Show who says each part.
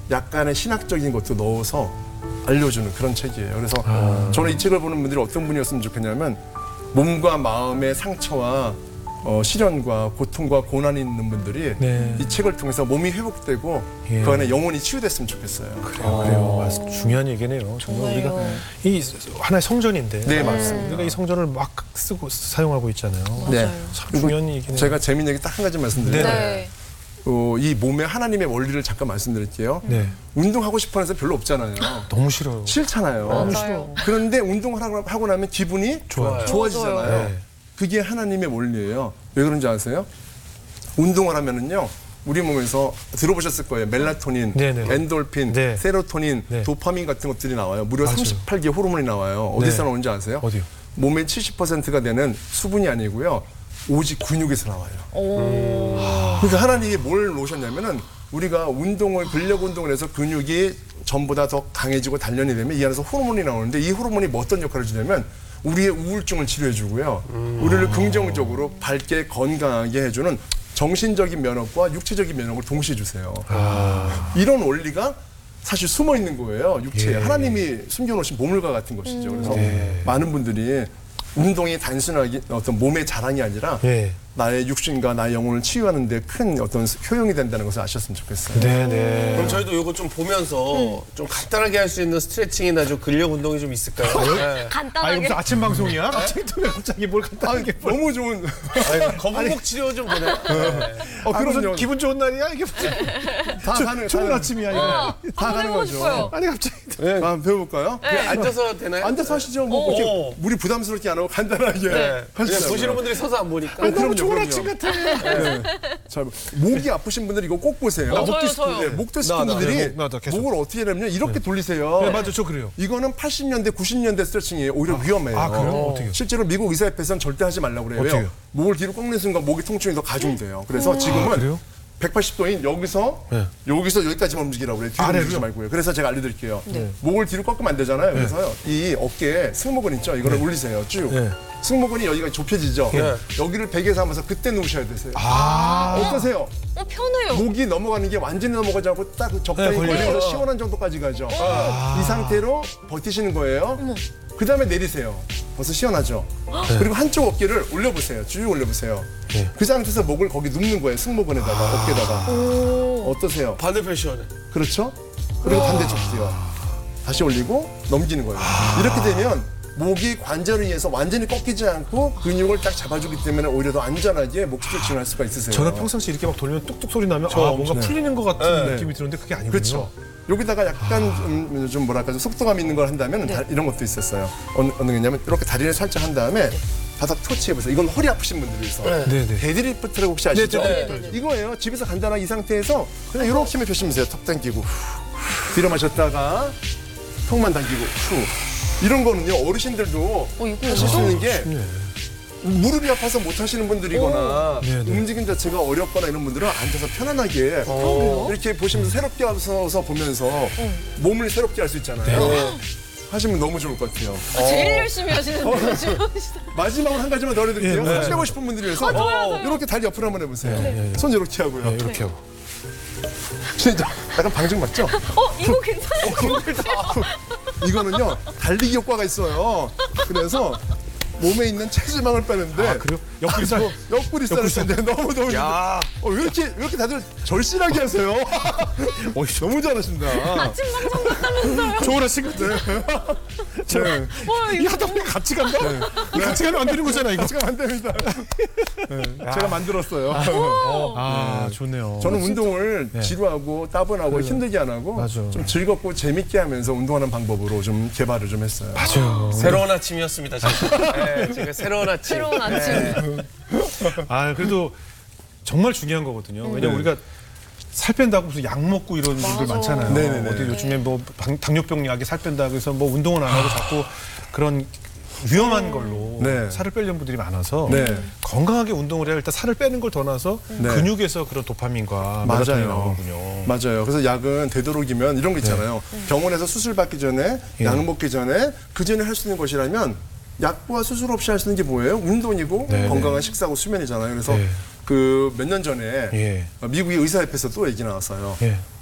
Speaker 1: 약간의 신학적인 것도 넣어서 알려주는 그런 책이에요. 그래서 저는 이 책을 보는 분들이 어떤 분이었으면 좋겠냐면 몸과 마음의 상처와 시련과 고통과 고난이 있는 분들이
Speaker 2: 네.
Speaker 1: 이 책을 통해서 몸이 회복되고
Speaker 2: 예.
Speaker 1: 그 안에 영혼이 치유됐으면 좋겠어요.
Speaker 2: 그래요. 맞습니다. 중요한 얘기네요. 정말 우리가 이 하나의 성전인데.
Speaker 1: 네, 맞습니다.
Speaker 2: 우리가 이 성전을 막 쓰고 사용하고 있잖아요.
Speaker 1: 네.
Speaker 2: 참 중요한 얘기네요.
Speaker 1: 제가 재미있는 얘기 딱 한 가지 말씀드리면
Speaker 3: 네.
Speaker 1: 이 몸의 하나님의 원리를 잠깐 말씀드릴게요.
Speaker 2: 네.
Speaker 1: 운동하고 싶어 하는 사람 별로 없잖아요.
Speaker 2: 너무 싫어요.
Speaker 1: 싫잖아요.
Speaker 3: 너무 싫어.
Speaker 1: 그런데 운동을 하고 나면 기분이 좋아지잖아요.
Speaker 2: 네.
Speaker 1: 그게 하나님의 원리예요. 왜 그런지 아세요? 운동을 하면은요. 우리 몸에서 들어보셨을 거예요. 멜라토닌,
Speaker 2: 네네.
Speaker 1: 엔돌핀,
Speaker 2: 네.
Speaker 1: 세로토닌,
Speaker 2: 네.
Speaker 1: 도파민 같은 것들이 나와요. 무려
Speaker 2: 맞아요.
Speaker 1: 38개 호르몬이 나와요. 어디서
Speaker 2: 네.
Speaker 1: 나오는지 아세요?
Speaker 2: 어디요?
Speaker 1: 몸의 70%가 되는 수분이 아니고요. 오직 근육에서 나와요. 그러니까 하나님이 뭘 놓으셨냐면은 우리가 근력 운동을 해서 근육이 전보다 더 강해지고 단련이 되면 이 안에서 호르몬이 나오는데 이 호르몬이 뭐 어떤 역할을 주냐면 우리의 우울증을 치료해주고요. 우리를 긍정적으로 밝게 건강하게 해주는 정신적인 면역과 육체적인 면역을 동시에 주세요. 이런 원리가 사실 숨어 있는 거예요. 육체에.
Speaker 2: 예.
Speaker 1: 하나님이 숨겨놓으신 보물과 같은 것이죠. 그래서 많은 분들이 운동이 단순하게 어떤 몸의 자랑이 아니라
Speaker 2: 예.
Speaker 1: 나의 육신과 나의 영혼을 치유하는 데 큰 어떤 효용이 된다는 것을 아셨으면 좋겠어요.
Speaker 2: 네네.
Speaker 4: 그럼 저희도 이거 좀 보면서 좀 간단하게 할 수 있는 스트레칭이나 좀 근력 운동이 좀 있을까요? 네.
Speaker 3: 간단하게.
Speaker 2: 무슨 아침 방송이야? 갑자기 또 왜 갑자기 뭘 간단하게
Speaker 1: 너무 좋은.
Speaker 4: 거북목 치료 좀 되나요? 네.
Speaker 2: 무슨
Speaker 1: 그럼요.
Speaker 2: 기분 좋은 날이야? 이게 무슨
Speaker 1: 다 가는
Speaker 2: 좋은 아침이야 이거.
Speaker 1: 다 가는
Speaker 3: 해보고
Speaker 1: 거죠.
Speaker 3: 싶어요.
Speaker 2: 아니 갑자기
Speaker 1: 배워볼까요?
Speaker 4: 그냥 앉아서 되나요?
Speaker 1: 앉아서 하시죠. 뭐 이렇게 무리 부담스럽게 안 하고 간단하게
Speaker 4: 그냥
Speaker 1: 하시죠.
Speaker 4: 보시는 분들이 서서 안 보니까.
Speaker 1: 그럼요,
Speaker 2: 좋은
Speaker 1: 그럼요.
Speaker 2: 아침 같아.
Speaker 1: 네. 자, 목이 아프신 분들 이거 꼭 보세요.
Speaker 3: 저요.
Speaker 1: 네, 목 디스크
Speaker 2: 나,
Speaker 1: 분들이
Speaker 2: 나 계속.
Speaker 1: 목을 어떻게 하냐면 이렇게 돌리세요.
Speaker 2: 네 맞아 저 그래요.
Speaker 1: 이거는 80년대, 90년대 스트레칭이에요. 오히려 위험해요.
Speaker 2: 아, 그래요? 어떻게요?
Speaker 1: 실제로 미국 의사협회에서는 절대 하지 말라고 그래요.
Speaker 2: 어떻게요?
Speaker 1: 왜요? 목을 뒤로 꺾는 순간 목의 통증이 더 가중돼요. 그래서 지금은
Speaker 2: 그래요?
Speaker 1: 180도인 여기서
Speaker 2: 네.
Speaker 1: 여기서 여기까지만 움직이라고 그래요. 뒤로
Speaker 2: 아래로요?
Speaker 1: 움직이지 말고요. 그래서 제가 알려드릴게요. 목을 뒤로 꺾으면 안 되잖아요. 그래서요. 이 어깨에 승모근 있죠. 이거를 올리세요. 쭉.
Speaker 2: 네.
Speaker 1: 승모근이 여기가 좁혀지죠.
Speaker 4: 네.
Speaker 1: 여기를 베개에서 하면서 그때 누우셔야 되세요.
Speaker 2: 아.
Speaker 1: 어떠세요?
Speaker 3: 편해요.
Speaker 1: 목이 넘어가는 게 완전히 넘어가지 않고 딱 적당히
Speaker 2: 네, 걸려요.
Speaker 1: 걸려서 시원한 정도까지 가죠. 이 상태로 버티시는 거예요. 그 다음에 내리세요. 벌써 시원하죠. 그리고 한쪽 어깨를 올려보세요. 쭉 올려보세요.
Speaker 2: 네.
Speaker 1: 그 상태에서 목을 거기 눕는 거예요. 승모근에다가 어깨다가. 어떠세요?
Speaker 4: 반대편 시원해.
Speaker 1: 그렇죠? 그리고 반대쪽도요. 다시 올리고 넘기는 거예요. 이렇게 되면 목이 관절에 의해서 완전히 꺾이지 않고 근육을 딱 잡아주기 때문에 오히려 더 안전하게 목 스트레칭을 할 수가 있으세요.
Speaker 2: 저는 평상시 이렇게 막 돌리면 뚝뚝 소리 나면 뭔가 풀리는 것 같은
Speaker 1: 네.
Speaker 2: 느낌이 드는데 그게 아니군요.
Speaker 1: 그렇죠. 여기다가 약간 좀 뭐랄까 좀 속도감 있는 걸 한다면 이런 것도 있었어요. 어느 게냐면 이렇게 다리를 살짝 한 다음에 바닥 터치해보세요. 이건 허리 아프신 분들을 위해서.
Speaker 2: 네네.
Speaker 1: 데드리프트라고 혹시 아시죠?
Speaker 2: 네,
Speaker 1: 이거예요. 집에서 간단하게 이 상태에서 그냥 이렇게 힘을 주시면서요. 턱 당기고 뒤로 마셨다가 턱만 당기고 이런 거는요. 어르신들도
Speaker 3: 이거
Speaker 1: 하실 수 있는 게 무릎이 아파서 못 하시는 분들이거나
Speaker 2: 네네.
Speaker 1: 움직임 자체가 어렵거나 이런 분들은 앉아서 편안하게 이렇게 보시면서 새롭게 서서 보면서 몸을 새롭게 할 수 있잖아요. 하시면 너무 좋을 것 같아요.
Speaker 3: 제일 열심히 하시는 분이죠.
Speaker 1: 마지막으로 한 가지만 더 해드릴게요.
Speaker 2: 네.
Speaker 1: 하고 싶은 분들을 위해서 이렇게 다리 옆으로 한번 해보세요. 손 이렇게 하고요.
Speaker 2: 네, 이렇게 하고.
Speaker 1: 진짜 약간 방증 맞죠?
Speaker 3: 이거 괜찮아요.
Speaker 1: 이거는요 달리기 효과가 있어요. 그래서 몸에 있는 체지방을 빼는데
Speaker 2: 그래요? 옆구리살.
Speaker 1: 옆구리살을 빼는데 너무 왜 이렇게 다들 절실하게 하세요? 너무 잘하신다.
Speaker 3: 아침 방송 같다면서요.
Speaker 2: 좋은 아침 같아.
Speaker 1: 네.
Speaker 2: 이 하다 보니 같이 간다? 이 같이 가면 안 되는 거잖아 이거.
Speaker 1: 제가 만듭니다. 제가 만들었어요.
Speaker 2: 좋네요.
Speaker 1: 저는 운동을 지루하고 따분하고 힘들게 안 하고
Speaker 2: 맞아.
Speaker 1: 좀 즐겁고 재밌게 하면서 운동하는 방법으로 좀 개발을 좀 했어요.
Speaker 2: 맞아요.
Speaker 4: 새로운 아침이었습니다. 제가 새로운 아침.
Speaker 3: 새로운 아침.
Speaker 2: 그래도 정말 중요한 거거든요. 왜냐면 우리가 살 뺀다고 무슨 약 먹고 이런 분들 많잖아요.
Speaker 1: 네네네.
Speaker 2: 어디 요즘에 뭐 당뇨병 약에 살 뺀다고 해서 뭐 운동을 안 하고 자꾸 그런 위험한 걸로
Speaker 1: 네.
Speaker 2: 살을 빼려는 분들이 많아서
Speaker 1: 네.
Speaker 2: 건강하게 운동을 해야 일단 살을 빼는 걸 더 나서 근육에서 그런 도파민과 멜라토닌이 나오군요.
Speaker 1: 맞아요. 그래서 약은 되도록이면 이런 거 있잖아요. 병원에서 수술 받기 전에 약 먹기 전에 그 전에 할 수 있는 것이라면 약과 수술 없이 할 수 있는 게 뭐예요? 운동이고 건강한 식사하고 수면이잖아요. 그래서 그 몇 년 전에 미국의 의사협회에서 또 얘기 나왔어요.